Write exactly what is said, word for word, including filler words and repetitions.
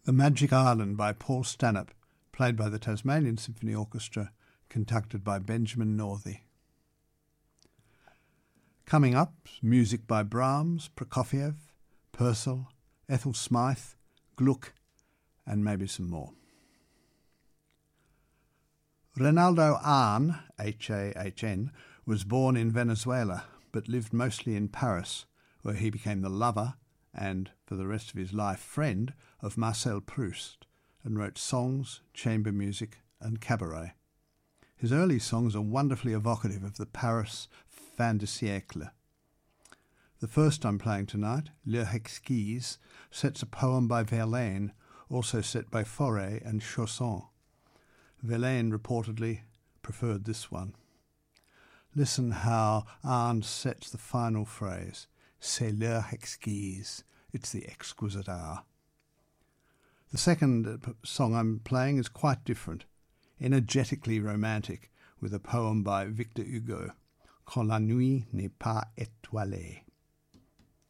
The Magic Island by Paul Stanhope, played by the Tasmanian Symphony Orchestra, conducted by Benjamin Northey. Coming up, music by Brahms, Prokofiev, Purcell, Ethel Smythe, Gluck, and maybe some more. Reinaldo Hahn, H A H N, was born in Venezuela but lived mostly in Paris, where he became the lover and, for the rest of his life, friend of Marcel Proust, and wrote songs, chamber music and cabaret. His early songs are wonderfully evocative of the Paris fin de siècle. The first I'm playing tonight, L'heure exquise, sets a poem by Verlaine, also set by Fauré and Chausson. Verlaine reportedly preferred this one. Listen how Arndt sets the final phrase, c'est l'heure exquise, it's the exquisite hour. The second song I'm playing is quite different, energetically romantic, with a poem by Victor Hugo, Quand la nuit n'est pas étoilée.